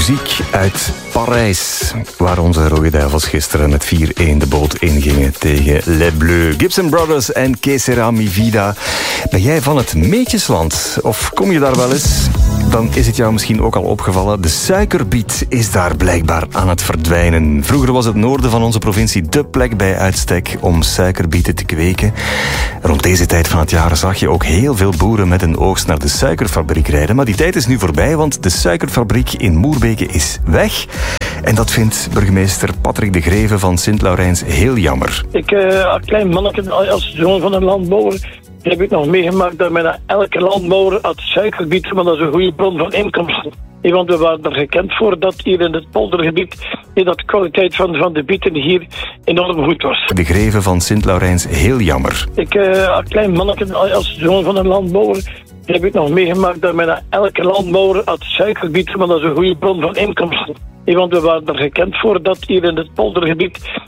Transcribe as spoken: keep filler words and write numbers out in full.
muziek uit Parijs, waar onze Rode Duivels gisteren met vier-een de boot ingingen tegen Les Bleus. Gibson Brothers en Que Sera Mi Vida. Ben jij van het Meetjesland? Of kom je daar wel eens? Dan is het jou misschien ook al opgevallen. De suikerbiet is daar blijkbaar aan het verdwijnen. Vroeger was het noorden van onze provincie dé plek bij uitstek om suikerbieten te kweken. Rond deze tijd van het jaar zag je ook heel veel boeren met een oogst naar de suikerfabriek rijden. Maar die tijd is nu voorbij, want de suikerfabriek in Moerbeke is weg. En dat vindt burgemeester Patrick de Greve van Sint-Laurijns heel jammer. Ik, uh, als klein mannetje, als zoon van een landbouwer, heb ik nog meegemaakt dat men elke landbouwer had suikerbiet, want dat is een goede bron van inkomsten. Nee, want we waren er gekend voor dat hier in het poldergebied dat de kwaliteit van, van de bieten hier enorm goed was. De Greve van Sint-Laurijns heel jammer. Ik, uh, als klein mannetje, als zoon van een landbouwer, heb ik nog meegemaakt dat men elke landbouwer had suikerbiet, want dat is een goede bron van inkomsten. Nee, want we waren er gekend voor dat hier in het poldergebied